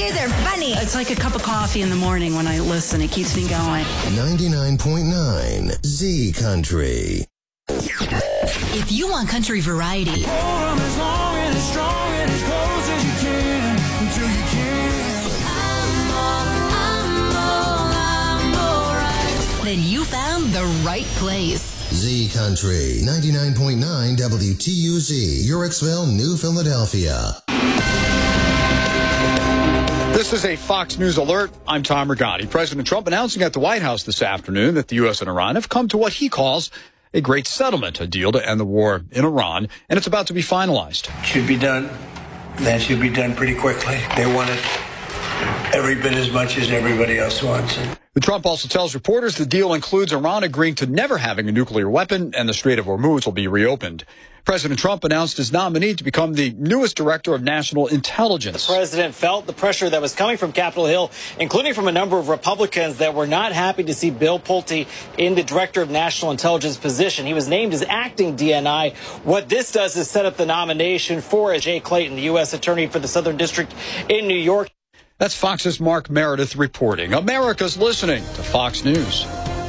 you. They're funny. It's like a cup of coffee in the morning when I listen. It keeps me going. 99.9 Z Country. If you want country variety, Hold 'em as long and as strong and as close as you can until you can't. I'm all right. then you found the right place. Z Country. 99.9 WTUZ. Yorksville, New Philadelphia. This is a Fox News alert. I'm Tom Rigotti. President Trump announcing at the White House this afternoon that the U.S. and Iran have come to what he calls a great settlement, a deal to end the war in Iran, and it's about to be finalized. Should be done. That should be done pretty quickly. They want it every bit as much as everybody else wants it. The Trump also tells reporters the deal includes Iran agreeing to never having a nuclear weapon and the Strait of Hormuz will be reopened. President Trump announced his nominee to become the newest director of national intelligence. The president felt the pressure that was coming from Capitol Hill, including from a number of Republicans that were not happy to see Bill Pulte in the director of national intelligence position. He was named as acting DNI. What this does is set up the nomination for Jay Clayton, the U.S. attorney for the Southern District in New York. That's Fox's Mark Meredith reporting. America's listening to Fox News.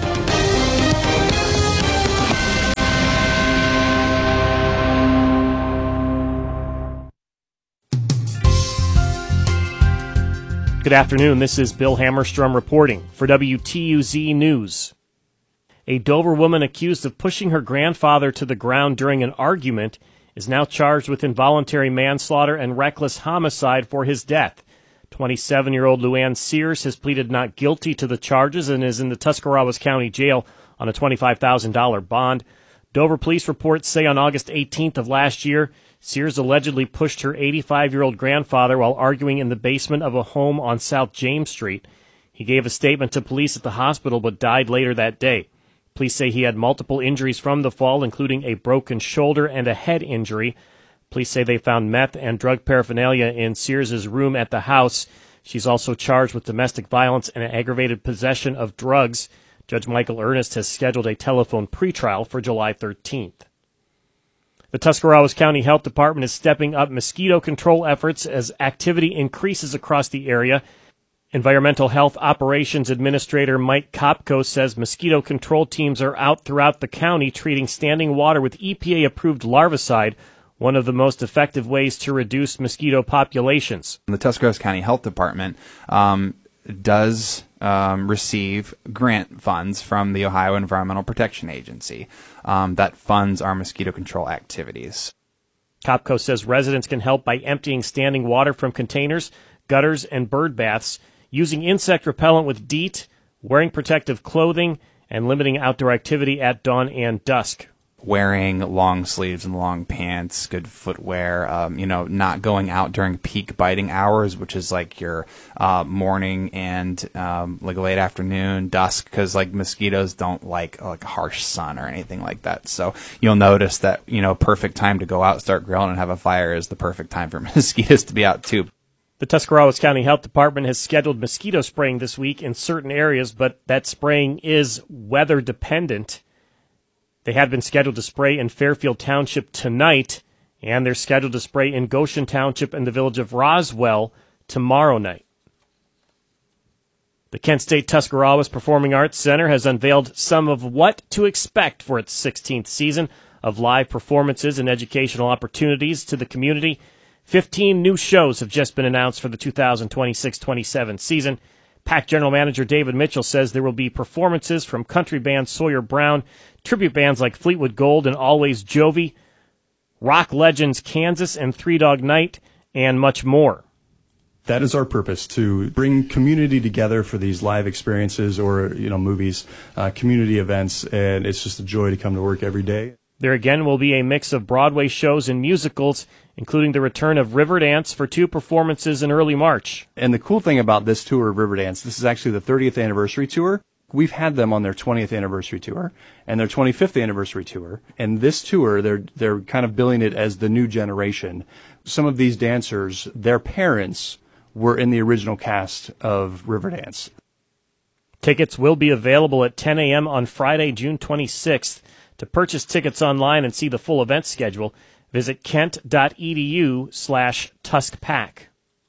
Good afternoon. This is Bill Hammerstrom reporting for WTUZ News. A Dover woman accused of pushing her grandfather to the ground during an argument is now charged with involuntary manslaughter and reckless homicide for his death. 27-year-old Luann Sears has pleaded not guilty to the charges and is in the Tuscarawas County Jail on a $25,000 bond. Dover police reports say on August 18th of last year, Sears allegedly pushed her 85-year-old grandfather while arguing in the basement of a home on South James Street. He gave a statement to police at the hospital but died later that day. Police say he had multiple injuries from the fall, including a broken shoulder and a head injury. Police say they found meth and drug paraphernalia in Sears' room at the house. She's also charged with domestic violence and aggravated possession of drugs. Judge Michael Ernest has scheduled a telephone pretrial for July 13th. The Tuscarawas County Health Department is stepping up mosquito control efforts as activity increases across the area. Environmental Health Operations Administrator Mike Kopko says mosquito control teams are out throughout the county treating standing water with EPA-approved larvicide, one of the most effective ways to reduce mosquito populations. The Tuscarawas County Health Department does receive grant funds from the Ohio Environmental Protection Agency that funds our mosquito control activities. Kopko says residents can help by emptying standing water from containers, gutters, and bird baths, using insect repellent with DEET, wearing protective clothing, and limiting outdoor activity at dawn and dusk. Wearing long sleeves and long pants, good footwear, not going out during peak biting hours, which is like your morning and like late afternoon, dusk, because like mosquitoes don't like harsh sun or anything like that. So you'll notice that, perfect time to go out, start grilling, and have a fire is the perfect time for mosquitoes to be out too. The Tuscarawas County Health Department has scheduled mosquito spraying this week in certain areas, but that spraying is weather dependent. They had been scheduled to spray in Fairfield Township tonight, and they're scheduled to spray in Goshen Township and the village of Roswell tomorrow night. The Kent State Tuscarawas Performing Arts Center has unveiled some of what to expect for its 16th season of live performances and educational opportunities to the community. 15 new shows have just been announced for the 2026-27 season. PAC General Manager David Mitchell says there will be performances from country band Sawyer Brown, tribute bands like Fleetwood Gold and Always Jovie, rock legends Kansas and Three Dog Night, and much more. That is our purpose, to bring community together for these live experiences or, movies, community events, and it's just a joy to come to work every day. There again will be a mix of Broadway shows and musicals, including the return of Riverdance for 2 performances in early March. And the cool thing about this tour of Riverdance, this is actually the 30th anniversary tour. We've had them on their 20th anniversary tour and their 25th anniversary tour. And this tour, they're kind of billing it as the new generation. Some of these dancers, their parents were in the original cast of Riverdance. Tickets will be available at 10 a.m. on Friday, June 26th. To purchase tickets online and see the full event schedule, visit kent.edu/TuskPack.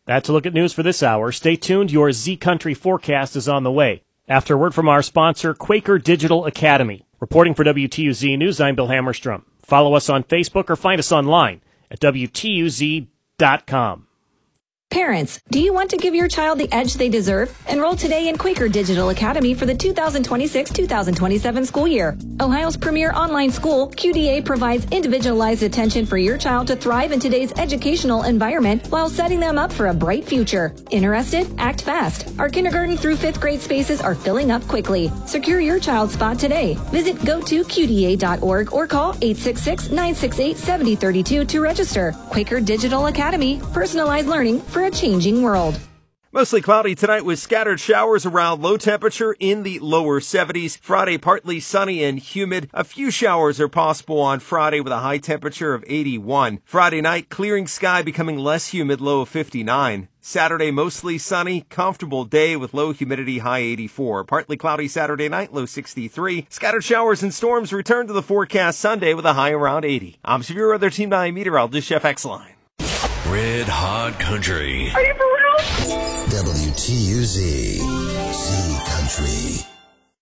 That's a look at news for this hour. Stay tuned. Your Z Country forecast is on the way. After a word from our sponsor, Quaker Digital Academy. Reporting for WTUZ News, I'm Bill Hammerstrom. Follow us on Facebook or find us online at WTUZ.com. Parents, do you want to give your child the edge they deserve? Enroll today in Quaker Digital Academy for the 2026-2027 school year. Ohio's premier online school, QDA provides individualized attention for your child to thrive in today's educational environment while setting them up for a bright future. Interested? Act fast. Our kindergarten through 5th grade spaces are filling up quickly. Secure your child's spot today. Visit go2qda.org or call 866-968-7032 to register. Quaker Digital Academy, personalized learning for a changing world. Mostly cloudy tonight with scattered showers around, low temperature in the lower 70s. Friday, partly sunny and humid. A few showers are possible on Friday with a high temperature of 81. Friday night, clearing sky, becoming less humid, low of 59. Saturday, mostly sunny, comfortable day with low humidity, high 84. Partly cloudy Saturday night, low 63. Scattered showers and storms return to the forecast Sunday with a high around 80. I'm Severe Weather Team 9 meteorologist Chef X-Line. Red Hot Country. Are you for real? WTUZ. Z Country.